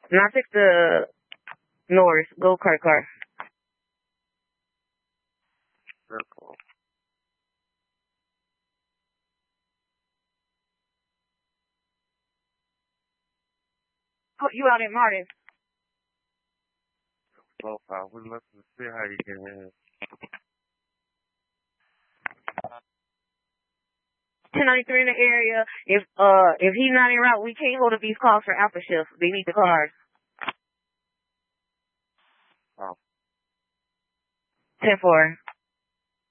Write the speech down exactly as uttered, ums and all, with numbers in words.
Not take the North. Go car car. Circle. Put you out in Martin. So far, we're looking to see how you get in. ten ninety-three in the area. If uh if he's not en route, we can't hold up these calls for after shift. They need the cars. Oh. ten four.